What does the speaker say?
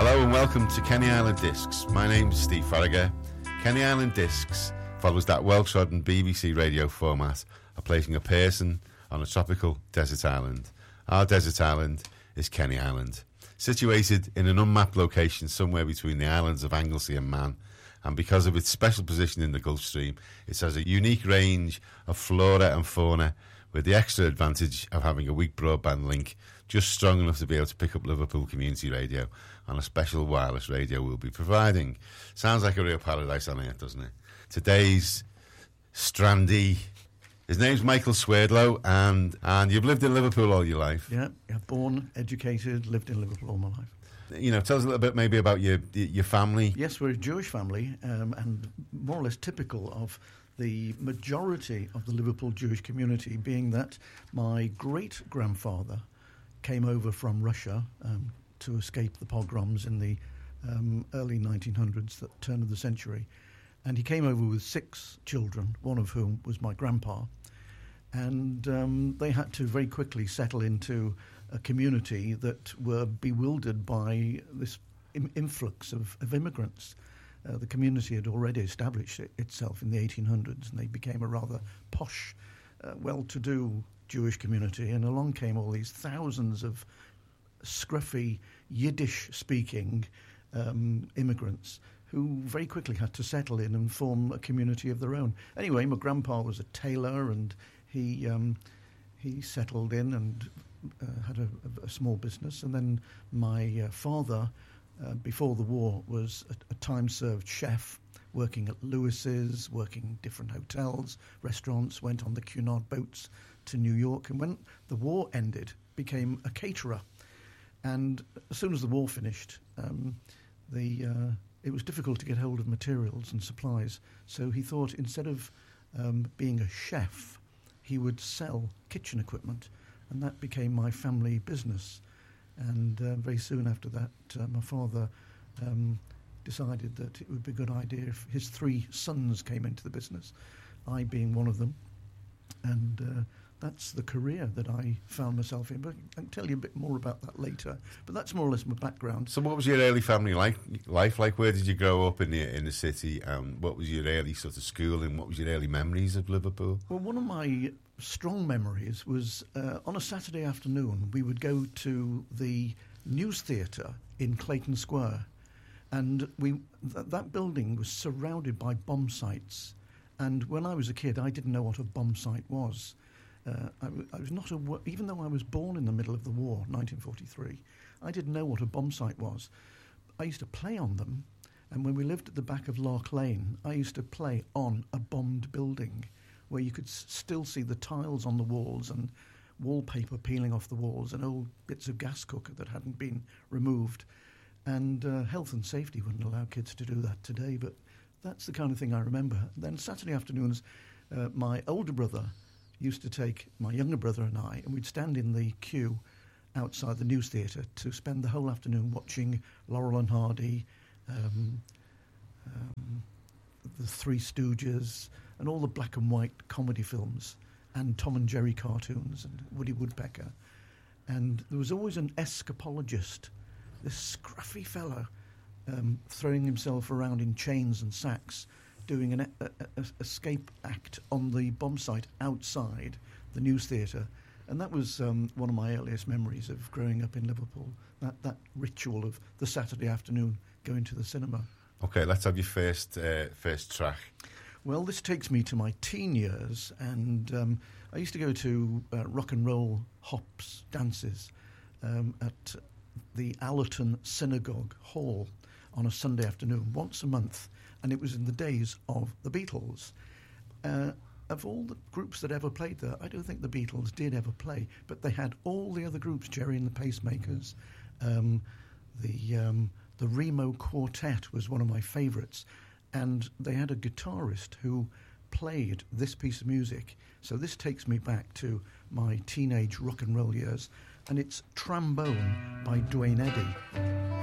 Hello and welcome to Kenny Island Discs. My name's Steve Farragher. Kenny Island Discs follows that well-trodden BBC radio format of placing a person on a tropical desert island. Our desert island is Kenny Island, situated in an unmapped location somewhere between the islands of Anglesey and Man, and because of its special position in the Gulf Stream, it has a unique range of flora and fauna, with the extra advantage of having a weak broadband link just strong enough to be able to pick up Liverpool Community Radio on a special wireless radio we'll be providing. Sounds like a real paradise on earth, doesn't it? Today's strandee, his name's Michael Swerdlow, and you've lived in Liverpool all your life. Yeah, born, educated, lived in Liverpool all my life. You know, tell us a little bit maybe about your family. Yes, we're a Jewish family, and more or less typical of the majority of the Liverpool Jewish community, being that my great-grandfather came over from Russia to escape the pogroms in the early 1900s, the turn of the century. And he came over with 6 children, one of whom was my grandpa. And they had to very quickly settle into a community that were bewildered by this influx of immigrants. The community had already established itself in the 1800s, and they became a rather posh, well-to-do Jewish community. And along came all these thousands of scruffy, Yiddish-speaking immigrants who very quickly had to settle in and form a community of their own. Anyway, my grandpa was a tailor, and he settled in and had a small business. And then my father, before the war, was a time-served chef, working at Lewis's, working different hotels, restaurants, went on the Cunard boats to New York, and when the war ended, became a caterer. And as soon as the war finished, it was difficult to get hold of materials and supplies, so he thought instead of being a chef, he would sell kitchen equipment, and that became my family business. And very soon after that, my father decided that it would be a good idea if his 3 sons came into the business, I being one of them. And that's the career that I found myself in. But I can tell you a bit more about that later. But that's more or less my background. So what was your early family life like? Where did you grow up in the city? What was your early sort of schooling? What was your early memories of Liverpool? Well, one of my strong memories was on a Saturday afternoon, we would go to the News Theatre in Clayton Square. And that building was surrounded by bomb sites. And when I was a kid, I didn't know what a bomb site was. I was not even though I was born in the middle of the war, 1943, I didn't know what a bomb site was. I used to play on them, and when we lived at the back of Lark Lane, I used to play on a bombed building where you could still see the tiles on the walls and wallpaper peeling off the walls and old bits of gas cooker that hadn't been removed. And health and safety wouldn't allow kids to do that today, but that's the kind of thing I remember. Then Saturday afternoons, my older brother used to take my younger brother and I, and we'd stand in the queue outside the News Theatre to spend the whole afternoon watching Laurel and Hardy, the Three Stooges, and all the black and white comedy films, and Tom and Jerry cartoons, and Woody Woodpecker. And there was always an escapologist, this scruffy fella, throwing himself around in chains and sacks, doing an escape act on the bomb site outside the News Theatre. And that was one of my earliest memories of growing up in Liverpool, that ritual of the Saturday afternoon going to the cinema. Okay, let's have your first track. Well, this takes me to my teen years, and I used to go to rock and roll hops dances at the Allerton Synagogue Hall on a Sunday afternoon, once a month, and it was in the days of the Beatles. Of all the groups that ever played there, I don't think the Beatles did ever play, but they had all the other groups, Jerry and the Pacemakers, the Remo Quartet was one of my favourites, and they had a guitarist who played this piece of music. So this takes me back to my teenage rock and roll years, and it's Trombone by Duane Eddy.